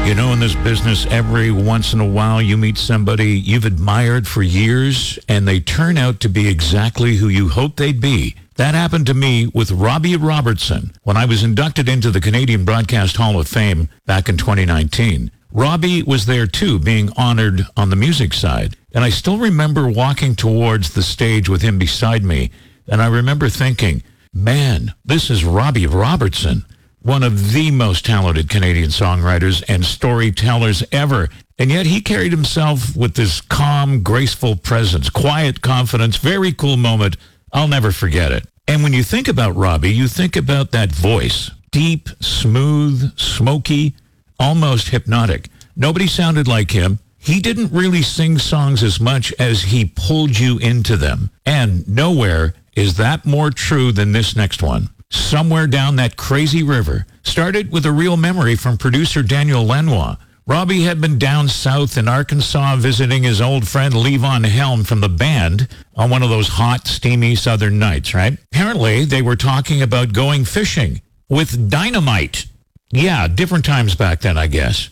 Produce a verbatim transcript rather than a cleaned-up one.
You know, in this business, every once in a while you meet somebody you've admired for years and they turn out to be exactly who you hoped they'd be. That happened to me with Robbie Robertson when I was inducted into the Canadian Broadcast Hall of Fame back in twenty nineteen. Robbie was there too, being honored on the music side. And I still remember walking towards the stage with him beside me, and I remember thinking, man, this is Robbie Robertson, one of the most talented Canadian songwriters and storytellers ever. And yet he carried himself with this calm, graceful presence, quiet confidence, very cool moment. I'll never forget it. And when you think about Robbie, you think about that voice, deep, smooth, smoky, almost hypnotic. Nobody sounded like him. He didn't really sing songs as much as he pulled you into them. And nowhere is that more true than this next one. Somewhere Down That Crazy River started with a real memory from producer Daniel Lanois. Robbie had been down south in Arkansas visiting his old friend Levon Helm from the band on one of those hot, steamy southern nights, right? Apparently, they were talking about going fishing with dynamite. Yeah, different times back then, I guess.